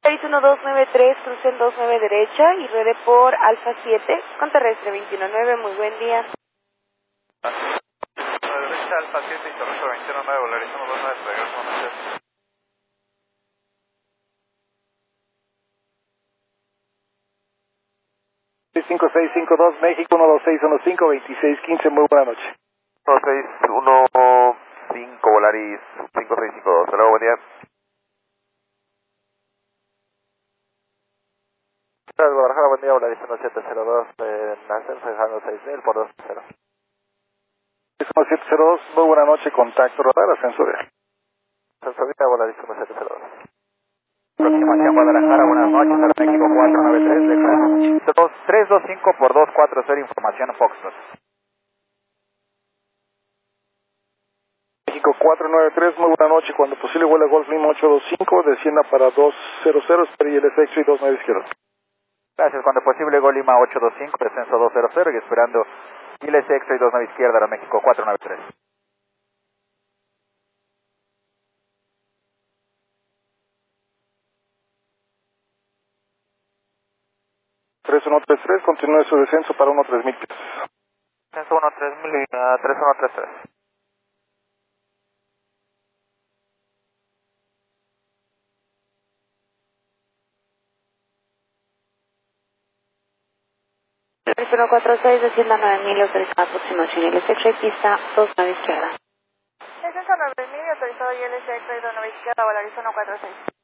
Volaris 1293, cruce el 29 derecha y ruede por Alfa 7, con terrestre 219, muy buen día. Derecha, Alfa 7 y terrestre 219, Volaris 1293, regreso a Mercedes. 5652 México 12615, muy buena noche. 1615 Volaris 5652, hasta luego, buen día. Guadalajara, buen día, Volaris 1702, en ascenso dejando 6000 por 2-0. 1702, muy buena noche, contacto radar, ascenso de Ascenso de Volaris 1702. Aproximación Guadalajara, buenas noches, al México 493, declaro 325 por 240, información Foxtrot. México 493, muy buena noche, cuando posible vuela Golf Lima 825, descienda para 200, espere y el efecto y 29 izquierda. Gracias, cuando posible Gol Lima 825, descenso 200 y esperando Giles Extra y 29 izquierda, a México 493. 3133, continúe su descenso para 13000 pies. Ascenso 13000 y 3133. Volaris 146, descienda 9000, autorizada aproximación y el efecto y pista 29 izquierda. Descenso 9000, autorizado y LS extra y 29 izquierda, Volaris 146.